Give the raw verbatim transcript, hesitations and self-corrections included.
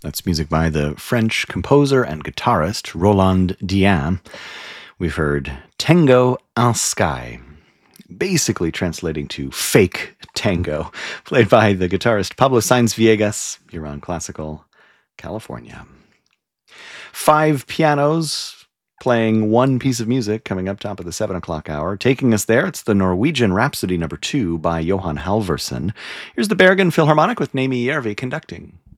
That's music by the French composer and guitarist Roland Dian. We've heard Tango en Sky, basically translating to fake tango, played by the guitarist Pablo Sainz Viegas, here on Classical California. Five pianos playing one piece of music coming up top of the seven o'clock hour. Taking us there, it's the Norwegian Rhapsody number two by Johan Halvorsen. Here's the Bergen Philharmonic with Nami Järvi conducting.